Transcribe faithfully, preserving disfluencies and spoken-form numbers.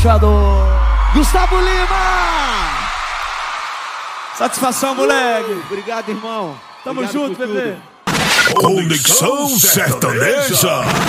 Fechado. Gustavo Lima! Satisfação, moleque. Obrigado, irmão. Tamo Obrigado junto, por bebê. tudo. Conexão Sertaneja.